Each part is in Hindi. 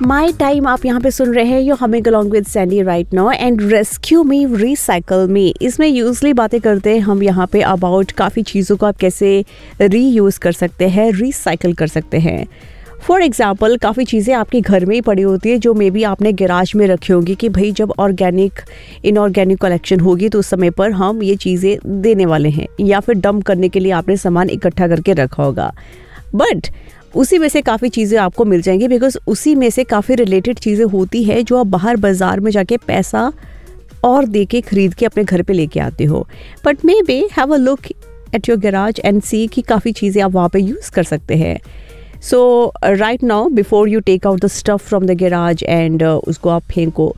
माई टाइम आप यहाँ पे सुन रहे हैं, you humming along with Sandy right now and rescue me recycle मी। इसमें यूजली बातें करते हैं हम यहाँ पे अबाउट काफ़ी चीज़ों को आप कैसे रीयूज़ कर सकते हैं, रिसाइकल कर सकते हैं। फॉर एग्जाम्पल काफ़ी चीज़ें आपके घर में ही पड़ी होती है जो मे बी आपने गैराज में रखी होंगी कि भाई जब ऑर्गेनिक इनऑर्गेनिक कलेक्शन होगी तो उस समय पर हम ये चीज़ें देने वाले हैं, या फिर डंप करने के लिए आपने सामान इकट्ठा करके रखा होगा। बट उसी में से काफ़ी चीज़ें आपको मिल जाएंगी बिकॉज उसी में से काफ़ी रिलेटेड चीज़ें होती है जो आप बाहर बाज़ार में जाके पैसा और दे के ख़रीद के अपने घर पे लेके आते हो। But may be have a look at your garage and सी कि काफ़ी चीज़ें आप वहाँ पे यूज़ कर सकते हैं। सो right now before you take out the stuff from the garage and उसको आप फेंको,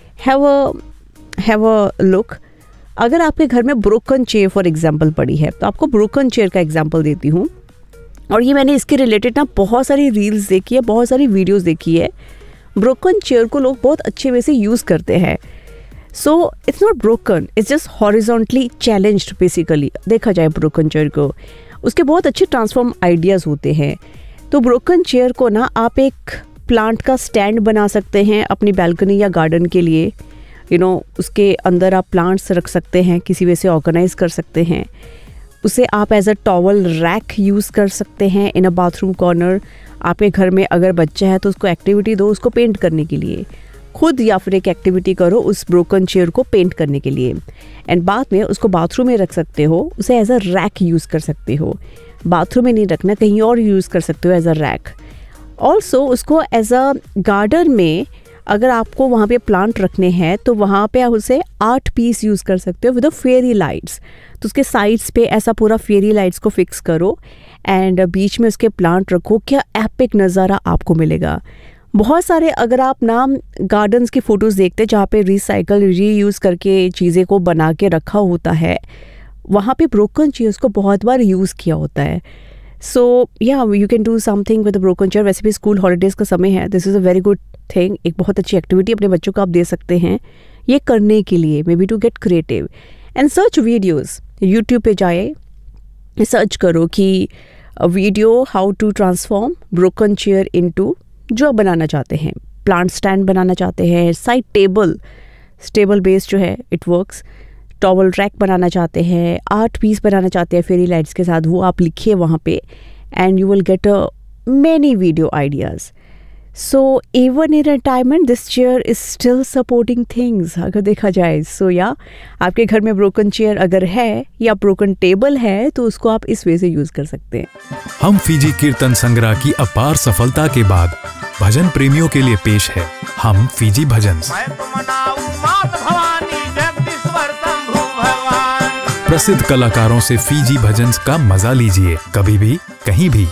हैव अ लुक। अगर आपके घर में ब्रोकन चेयर फॉर एग्जाम्पल पड़ी है तो आपको ब्रोकन चेयर का एग्जाम्पल देती हूँ। और ये मैंने इसके रिलेटेड ना बहुत सारी रील्स देखी है, बहुत सारी वीडियोस देखी है। ब्रोकन चेयर को लोग बहुत अच्छे वे से यूज़ करते हैं। So it's not broken, it's just horizontally challenged. Basically देखा जाए ब्रोकन चेयर को, उसके बहुत अच्छे ट्रांसफॉर्म आइडियाज़ होते हैं। तो ब्रोकन चेयर को ना आप एक प्लांट का स्टैंड बना सकते हैं अपनी बैल्कनी या गार्डन के लिए। उसके अंदर आप प्लांट्स रख सकते हैं, किसी वे से ऑर्गेनाइज कर सकते हैं। उसे आप as a towel rack use कर सकते हैं इन अ बाथरूम कॉर्नर। आपके घर में अगर बच्चा है तो उसको एक्टिविटी दो उसको पेंट करने के लिए, खुद या फिर एक एक्टिविटी करो उस ब्रोकन चेयर को पेंट करने के लिए। एंड बाद में उसको बाथरूम में रख सकते हो, उसे एज अ रैक यूज़ कर सकते हो। बाथरूम में नहीं रखना, कहीं और यूज़ कर सकते हो एज अ रैक। ऑल्सो उसको एज अ गार्डन में अगर आपको वहाँ पे प्लांट रखने हैं तो वहाँ पे आप उसे आर्ट पीस यूज़ कर सकते हो विद फेरी लाइट्स। तो उसके साइड्स पे ऐसा पूरा फेरी लाइट्स को फिक्स करो एंड बीच में उसके प्लांट रखो, क्या एपिक नज़ारा आपको मिलेगा। बहुत सारे अगर आप ना गार्डन्स की फ़ोटोज़ देखते हैं जहाँ पे रिसाइकल रीयूज़ करके चीज़ें को बना के रखा होता है, वहाँ पे ब्रोकन चेयर्स को बहुत बार यूज़ किया होता है। सो या you can do something with broken chair. वैसे भी स्कूल हॉलीडेज़ का समय है, this is a very good thing. एक बहुत अच्छी एक्टिविटी अपने बच्चों को आप दे सकते हैं ये करने के लिए, may be to get creative and search videos. YouTube पे जाए, सर्च करो कि video how to transform broken chair into जो आप बनाना चाहते हैं। प्लांट स्टैंड बनाना चाहते हैं, साइड टेबल बेस जो है इट वर्क्स। टॉवल रैक बनाना चाहते हैं, आर्ट पीस बनाना चाहते हैं फेरी लाइट्स के साथ, वो आप लिखिए वहाँ पे and you will get many video ideas. So even in retirement this chair is still supporting things अगर देखा जाए। सो या आपके घर में ब्रोकन चेयर अगर है या ब्रोकन टेबल है तो उसको आप इस वे से यूज कर सकते हैं। हम फीजी कीर्तन संग्रह की अपार सफलता के बाद भजन प्रेमियों के लिए पेश है हम फीजी भजन। प्रसिद्ध कलाकारों से फीजी भजन का मजा लीजिए, कभी भी कहीं भी।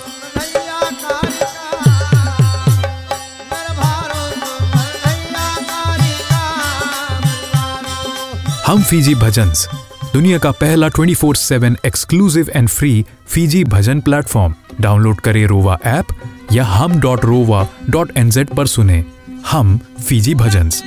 हम फीजी भजन्स, दुनिया का पहला 24/7 exclusive and free Fiji bhajan platform. Download करें रोवा ऐप या hum.rova.nz पर सुने हम Fiji bhajans.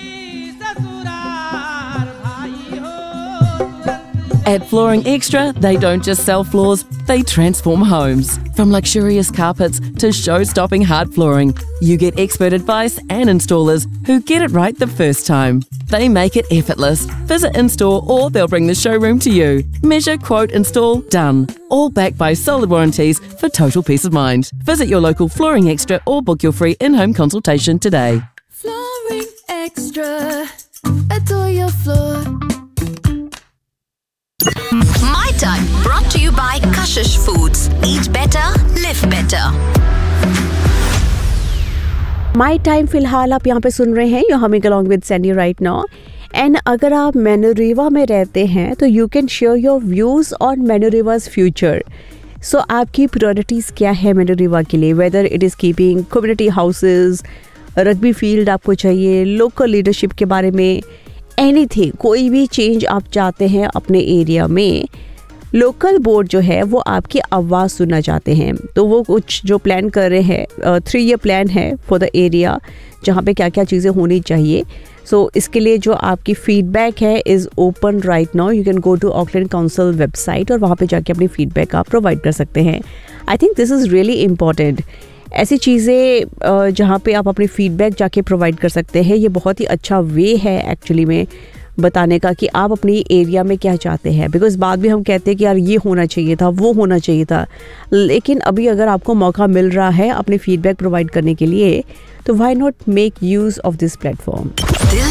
At Flooring Extra, they don't just sell floors, they transform homes. From luxurious carpets to show-stopping hard flooring, you get expert advice and installers who get it right the first time. They make it effortless. Visit in-store or they'll bring the showroom to you. Measure, quote, install, done. All backed by solid warranties for total peace of mind. Visit your local Flooring Extra or book your free in-home consultation today. Flooring Extra. Adore your floor. My Time brought to you by Kashish Foods. Eat better, live better. My time फिलहाल आप यहाँ पे सुन रहे हैं, you humming along with Sandy right now. And अगर आप मैनोरेवा में रहते हैं तो you can share your views on मैनोरेवाज future. सो आपकी प्रायोरिटीज़ क्या है मैनोरेवा के लिए, whether it is keeping community houses, rugby field आपको चाहिए, लोकल लीडरशिप के बारे में, एनीथिंग, कोई भी चेंज आप चाहते हैं अपने एरिया में, लोकल बोर्ड जो है वो आपकी आवाज़ सुनना चाहते हैं। तो वो कुछ जो प्लान कर रहे हैं, 3 ईयर प्लान है फॉर द एरिया जहाँ पे क्या क्या चीज़ें होनी चाहिए। सो इसके लिए जो आपकी फीडबैक है is open right now. You can go to Auckland council website और वहाँ पे जाके अपनी फीडबैक आप प्रोवाइड कर सकते हैं। I think this is really important ऐसी चीज़ें जहाँ पे आप अपनी फीडबैक जाके प्रोवाइड कर सकते हैं, ये बहुत ही अच्छा वे है एक्चुअली में बताने का कि आप अपनी एरिया में क्या चाहते हैं। बिकॉज बाद में हम कहते हैं कि यार ये होना चाहिए था, वो होना चाहिए था, लेकिन अभी अगर आपको मौका मिल रहा है अपनी फीडबैक प्रोवाइड करने के लिए, तो why not make use of this platform. दिल